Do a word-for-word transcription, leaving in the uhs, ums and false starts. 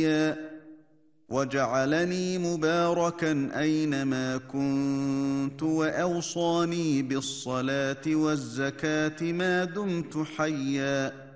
نَقِيًّا وَجَعَلَنِي مُبَارَكًا أَيْنَمَا كُنتُ وَأَوْصَانِي بِالصَّلَاةِ وَالزَّكَاةِ مَا دُمْتُ حَيًّا